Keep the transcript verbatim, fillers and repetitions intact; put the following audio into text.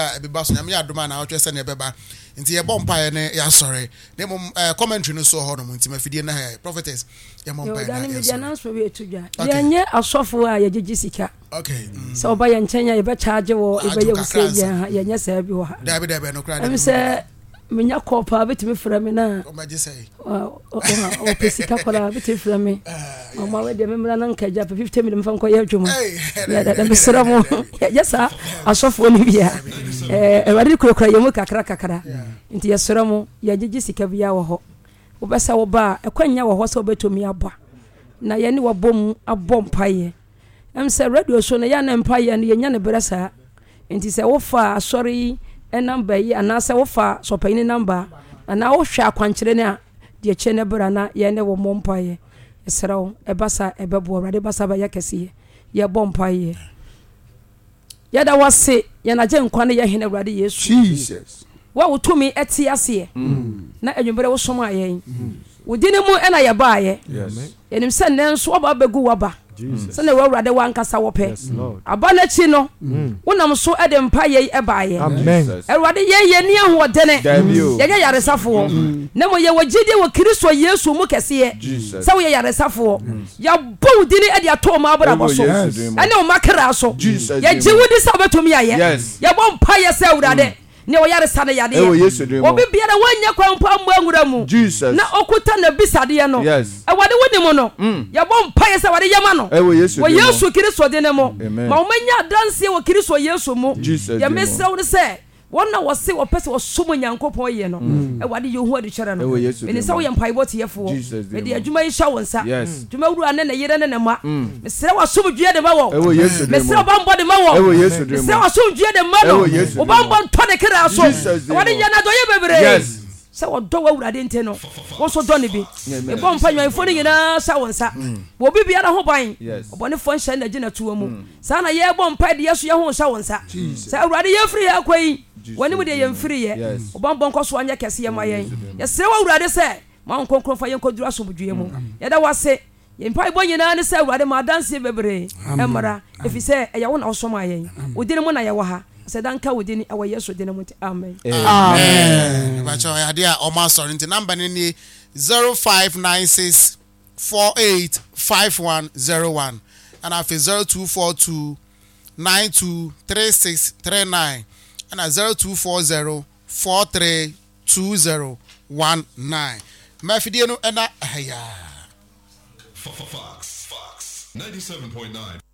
Eba so nyame adoma na otwe se ne beba nti ye bompa ye ne ya sorry ne mom commentary no so ho no nti mafidie na ha prophetess ye bompa na ya sorry na so we etudwa ye nye asofo a ye gigi sika okay so oba ye nchenya ye be charge wo e be ye wuse ye nye sa bi wo ha da bi da bi no kra em se menya kopa betimi fra me na o maji say o o pesika kola betimi fra me o ma we de me mra na nkaja fifty million fa nko ye adwuma ya da me sra mo ya sa asofo ni bia eh e wadi kura kura ye mu kakra kakra nti ye sra mo ya gigi sika bia wo ho wo besa wo ba e kwanya wo ho so betomi aba na ye ni wo bom abom paye em se radio so na ya na mpaye na ye nya ne bresa nti se wo fa asori e number yi anase wo fa sopani number ana wo hwa akwankyere ne a de che ne bra na ye ne wo mompaye esrawo e basa e bebo awrade basa ba yakese ye bompaye ye da wase ye na je nkwane ye hene awrade Yesu Jesus wa wotumi eti ase na adwumbere wo som ayen wodine mu e na ye baaye enim se ne nso oba begu waba se ne awrade wankasa wo pe aba na chi no wonam so e de mpaye e baaye amen awrade ye ye ne ho dene ye ye yaresafo na mo ye wogide wo Kristo Yesu mu kese se wo ye yaresafo ya bo dine e de atoma abrabo so ene o makra so ye jiwudi sa betumi aye ye bo mpaye se awrade ne o yare sane yade obi biara wanya kwampa mwangura mu na okuta na bisade ye no e wade woni mu no ya bom paye se wade yema no wo Yesu Kristo de ne mo ma o manya danse wo Kristo Yesu mu ya mesra wo se wona wo se wo pese wo somo nyankopon ye no e wade ye hu ade kyere no eni se wo ye mpaye bote yefo e de adwuma yi sha wo nsa dwuma wuru ane na yere ne ne ma mesra wo somo due de ma wo mesra bambo de ma wo mesra wo somo due de ma no wo bambo to de kra so wade ye na do ye bebre se wo do wa wurade nte no wo so do ne bi e bom panwan fo ne nyina sha wo nsa wo bibia na ho ban obone fo nhya na gina tuwa mu sa na ye bom pa de yeso ye ho sha wo nsa se wurade ye free akwai wani mu de ye mfiri ye obambo nko so anya kese ye mayen ye se wa wurade se ma nkonkron fa ye nkoduru asomdue mu ye da wase ye mpa ibo nyina ne se wurade ma danse bebre emra efise e ye wo na osom ayen odine mu na ye wo ha se danka wodini awa Yesu dine mu amen amen ba cho ya dia o ma sorry nti number ni zero five nine six four eight five one zero one and after zero two four two nine two three six three nine and at zero two four zero four three two zero one nine. Mafidie no ena aya. Fox Fox ninety-seven point nine.